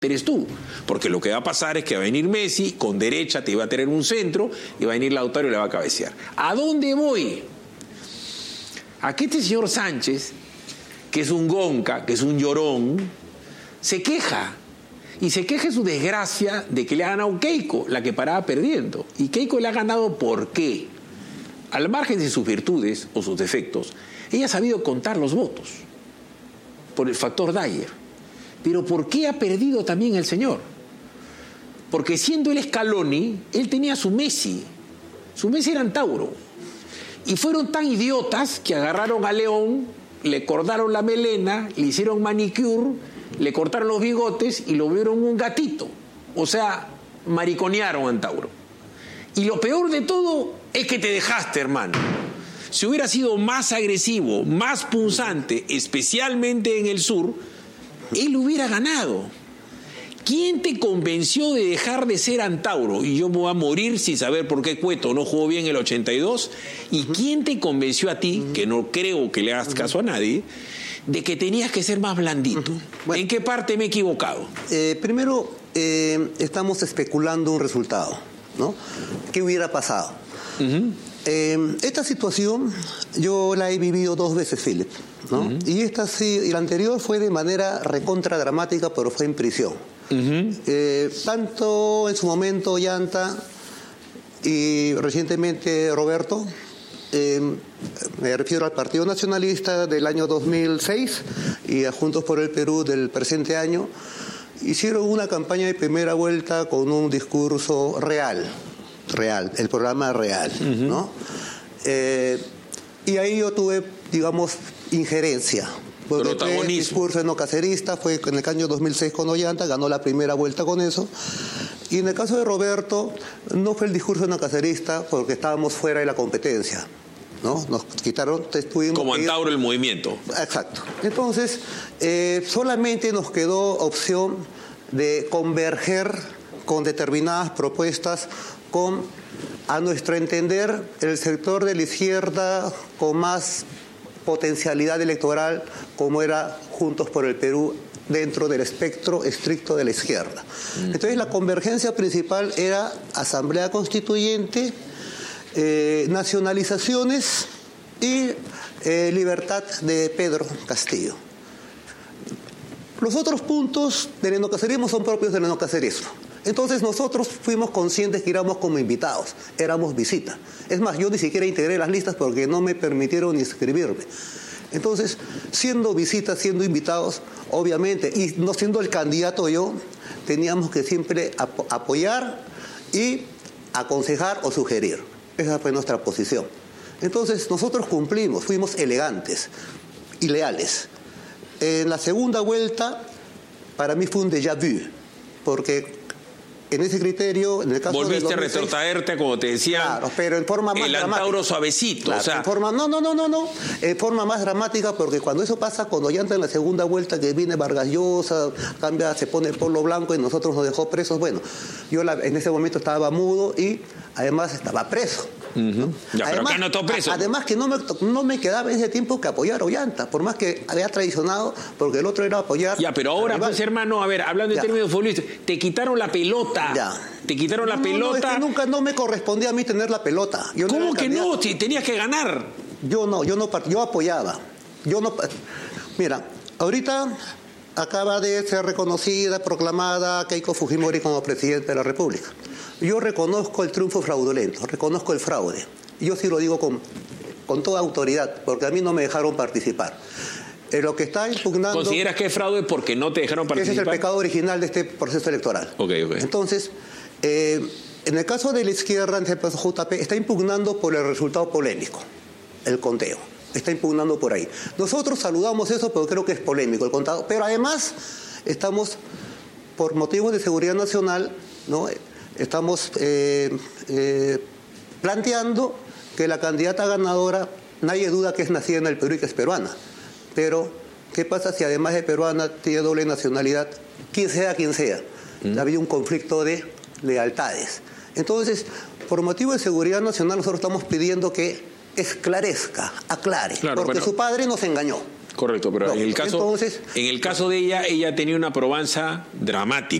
eres tú, porque lo que va a pasar es que va a venir Messi, con derecha te va a tener un centro, y va a venir Lautaro y le va a cabecear. ¿A dónde voy? Aquí este señor Sánchez, que es un gonca, que es un llorón, se queja. Y se queja de su desgracia de que le ha ganado Keiko, la que paraba perdiendo. Y Keiko le ha ganado ¿por qué? Al margen de sus virtudes o sus defectos, ella ha sabido contar los votos por el factor Dyer. Pero ¿por qué ha perdido también el señor? Porque siendo él Scaloni, él tenía su Messi. Su Messi era Antauro. Y fueron tan idiotas que agarraron a León, le cortaron la melena, le hicieron manicure, le cortaron los bigotes y lo vieron un gatito. O sea, mariconearon a Antauro. Y lo peor de todo es que te dejaste, hermano. Si hubiera sido más agresivo, más punzante, especialmente en el sur, él hubiera ganado. ¿Quién te convenció de dejar de ser Antauro? Y yo me voy a morir sin saber por qué Cueto no jugó bien el 82. ¿Y quién te convenció a ti, que no creo que le hagas caso a nadie, de que tenías que ser más blandito? Bueno, ¿en qué parte me he equivocado? Primero, estamos especulando un resultado, ¿no? ¿Qué hubiera pasado? Esta situación yo la he vivido 2 veces, Philip, ¿no? Y esta sí, y la anterior fue de manera recontra dramática, pero fue en prisión. Tanto en su momento Ollanta y recientemente Roberto, me refiero al Partido Nacionalista del año 2006 y a Juntos por el Perú del presente año, hicieron una campaña de primera vuelta con un discurso real, el programa real, ¿no? Y ahí yo tuve, digamos, injerencia. Porque el discurso no cacerista fue en el año 2006 con Ollanta, ganó la primera vuelta con eso. Y en el caso de Roberto, no fue el discurso no cacerista porque estábamos fuera de la competencia, ¿no? Nos quitaron, como Antauro el movimiento. Exacto. Entonces, solamente nos quedó opción de converger con determinadas propuestas con, a nuestro entender, el sector de la izquierda con más potencialidad electoral, como era Juntos por el Perú, dentro del espectro estricto de la izquierda. Entonces la convergencia principal era Asamblea Constituyente, nacionalizaciones y libertad de Pedro Castillo. Los otros puntos del enocacerismo son propios del enocacerismo. Entonces nosotros fuimos conscientes que íbamos como invitados, éramos visita. Es más, yo ni siquiera integré las listas porque no me permitieron inscribirme. Entonces, siendo visitas, siendo invitados, obviamente, y no siendo el candidato yo, teníamos que siempre apoyar y aconsejar o sugerir. Esa fue nuestra posición. Entonces, nosotros cumplimos, fuimos elegantes y leales. En la segunda vuelta, para mí fue un déjà vu, porque en ese criterio, en el caso volviste de 2006, a retrotraerte, como te decía, claro, pero en forma más el dramática. Antauro suavecito. Claro, o sea, en forma, no, en forma más dramática, porque cuando eso pasa, cuando Ollanta en la segunda vuelta que viene Vargas Llosa, cambia, se pone el polo blanco y nosotros nos dejó presos, bueno, yo en ese momento estaba mudo y además estaba preso. ¿no? Ya, pero acá no estoy preso. Además que no me quedaba en ese tiempo que apoyar a Ollanta, por más que había traicionado, porque el otro era apoyar. Ya, pero ahora, pues, hermano, a ver, hablando en términos futbolísticos, te quitaron la pelota. Ya. Te quitaron la pelota. Es que nunca no me correspondía a mí tener la pelota. Yo ¿Cómo que no? Si tenías que ganar. Yo apoyaba. Mira, ahorita acaba de ser reconocida, proclamada Keiko Fujimori como presidente de la República. Yo reconozco el triunfo fraudulento, reconozco el fraude. Yo sí lo digo con toda autoridad, porque a mí no me dejaron participar. Lo que está impugnando... ¿Consideras que es fraude porque no te dejaron participar? Ese es el pecado original de este proceso electoral. Ok. Entonces, en el caso de la izquierda, en el caso JP, está impugnando por el resultado polémico, el conteo. Está impugnando por ahí. Nosotros saludamos eso, pero creo que es polémico el contado. Pero además, estamos, por motivos de seguridad nacional, ¿no? Estamos planteando que la candidata ganadora, nadie duda que es nacida en el Perú y que es peruana. Pero, ¿qué pasa si además de peruana tiene doble nacionalidad? Quien sea. Ha habido un conflicto de lealtades. Entonces, por motivo de seguridad nacional, nosotros estamos pidiendo que esclarezca, aclare, claro, porque su padre nos engañó. Correcto, pero No, en el caso entonces- de ella tenía una probanza dramática.